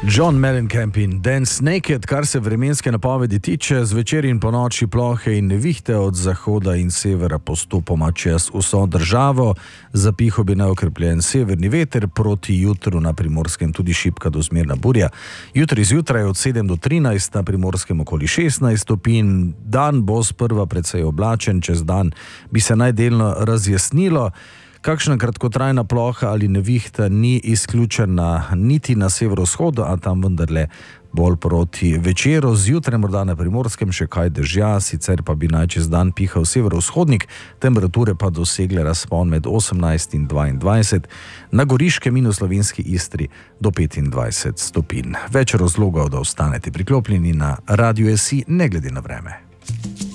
John Mellencamp in Dance Naked. Kar se vremenske napovedi tiče, zvečer in ponoči plohe in nevihte od zahoda in severa postopoma čez vso državo. Zapihal bi neokrepljen severni veter, proti jutru na Primorskem tudi šibka do zmerna burja. Jutri zjutraj od 7 do 13, na Primorskem okoli 16 stopinj. Dan bo sprva precej oblačen, čez dan bi se najdelno razjasnilo. Kakšna kratkotrajna ploha ali nevihta ni izključena niti na severovzhodu, a tam vendarle bolj proti večeru. Zjutraj morda na Primorskem še kaj dežja, sicer pa bi naj čez dan pihal severovzhodnik, temperature pa dosegle razpon med 18 in 22, na Goriškem in v slovenski Istri do 25 stopinj. Več razlogov, da ostanete priklopljeni na Radio SI, ne glede na vreme.